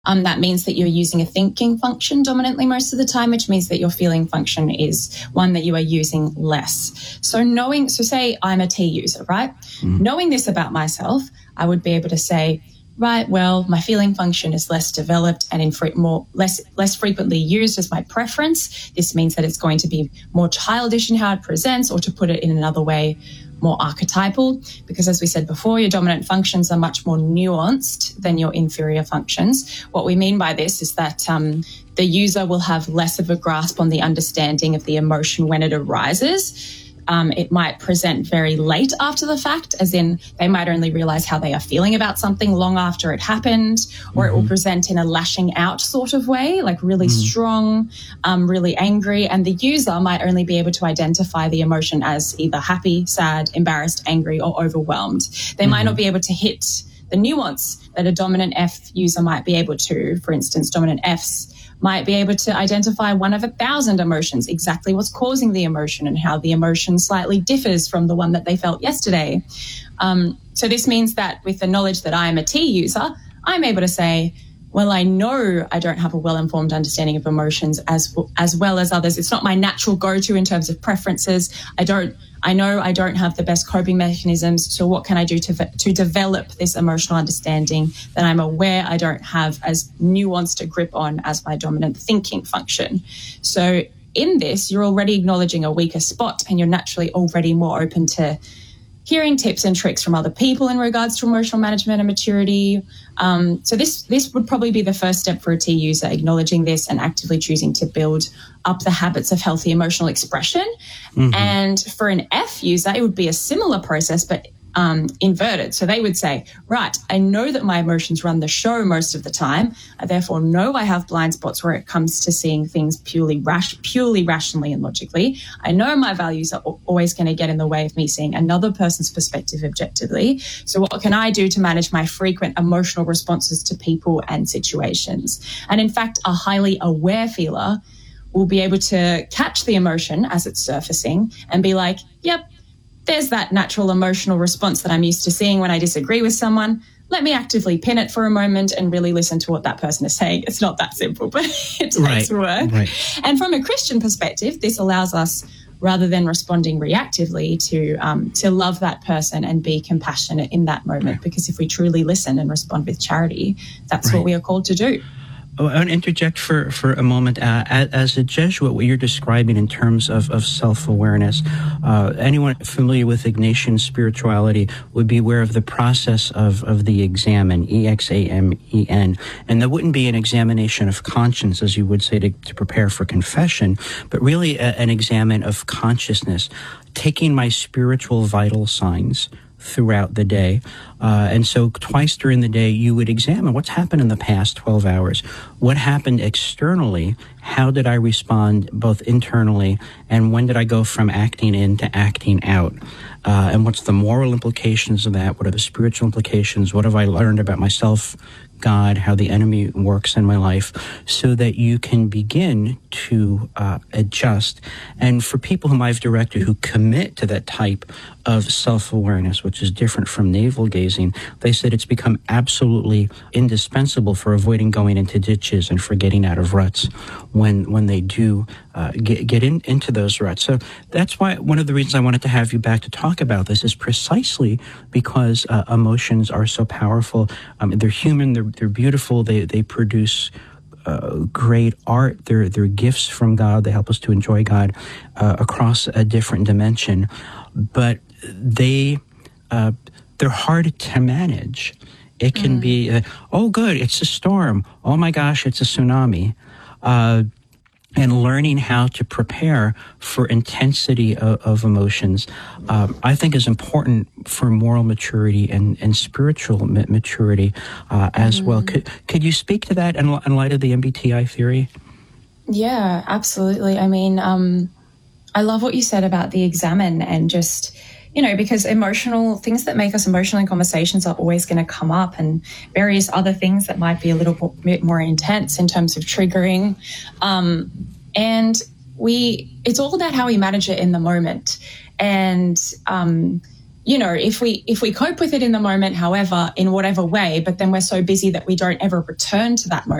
That means that you're using a thinking function dominantly most of the time, which means that your feeling function is one that you are using less. So say I'm a T user, right? Mm-hmm. Knowing this about myself, I would be able to say, right, well, my feeling function is less developed and less frequently used as my preference. This means that it's going to be more childish in how it presents, or to put it in another way, more archetypal, because as we said before, your dominant functions are much more nuanced than your inferior functions. What we mean by this is that the user will have less of a grasp on the understanding of the emotion when it arises. It might present very late after the fact, as in they might only realize how they are feeling about something long after it happened, or it will present in a lashing out sort of way, like really strong, really angry. And the user might only be able to identify the emotion as either happy, sad, embarrassed, angry, or overwhelmed. They might not be able to hit the nuance that a dominant F user might be able to. For instance, dominant Fs might be able to identify 1 of 1,000 emotions, exactly what's causing the emotion and how the emotion slightly differs from the one that they felt yesterday. So this means that with the knowledge that I am a T user, I'm able to say, well, I know I don't have a well-informed understanding of emotions as well as others. It's not my natural go-to in terms of preferences. I know I don't have the best coping mechanisms. So what can I do to develop this emotional understanding that I'm aware I don't have as nuanced a grip on as my dominant thinking function? So in this, you're already acknowledging a weaker spot, and you're naturally already more open to hearing tips and tricks from other people in regards to emotional management and maturity. So this would probably be the first step for a T user, acknowledging this and actively choosing to build up the habits of healthy emotional expression. And for an F user, it would be a similar process, but inverted. So they would say, right, I know that my emotions run the show most of the time. I therefore know I have blind spots where it comes to seeing things purely rationally and logically. I know my values are always going to get in the way of me seeing another person's perspective objectively. So what can I do to manage my frequent emotional responses to people and situations? And in fact, a highly aware feeler will be able to catch the emotion as it's surfacing and be like, yep, there's that natural emotional response that I'm used to seeing when I disagree with someone. Let me actively pin it for a moment and really listen to what that person is saying. It's not that simple, but it takes work. Right. And from a Christian perspective, this allows us, rather than responding reactively, to love that person and be compassionate in that moment. Because if we truly listen and respond with charity, that's what we are called to do. I want to interject for a moment. As a Jesuit, what you're describing in terms of self-awareness, anyone familiar with Ignatian spirituality would be aware of the process of the examen, E-X-A-M-E-N. And that wouldn't be an examination of conscience, as you would say, to prepare for confession, but really an examen of consciousness, taking my spiritual vital signs throughout the day. And so twice during the day, you would examine what's happened in the past 12 hours. What happened externally? How did I respond both internally? And when did I go from acting in to acting out? And what's the moral implications of that? What are the spiritual implications? What have I learned about myself, God, how the enemy works in my life, so that you can begin to adjust. And for people whom I've directed who commit to that type of self-awareness, which is different from navel gazing, they said it's become absolutely indispensable for avoiding going into ditches and for getting out of ruts when they do get into those ruts. So that's why one of the reasons I wanted to have you back to talk about this is precisely because emotions are so powerful. They're human, they're beautiful, they produce great art. They're gifts from God. They help us to enjoy God across a different dimension. But they're hard to manage. It can be, oh, good, it's a storm. Oh, my gosh, it's a tsunami. And learning how to prepare for intensity of emotions, I think is important for moral maturity and spiritual maturity as well. Could you speak to that in light of the MBTI theory? Yeah, absolutely. I mean, I love what you said about the examine and just, because emotional things that make us emotional in conversations are always going to come up, and various other things that might be a little bit more intense in terms of triggering. And it's all about how we manage it in the moment. And you know, if we cope with it in the moment, however, in whatever way, but then we're so busy that we don't ever return to that moment,